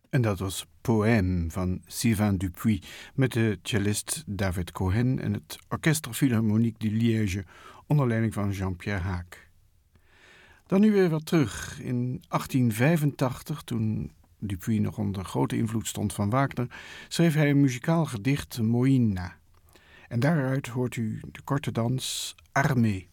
En dat was Poème van Sylvain Dupuis met de cellist David Cohen en het Orchestre Philharmonique de Liège onder leiding van Jean-Pierre Haak. Dan nu weer wat terug. In 1885, toen Dupuis nog onder grote invloed stond van Wagner, schreef hij een muzikaal gedicht Moïna. En daaruit hoort u de korte dans Armée.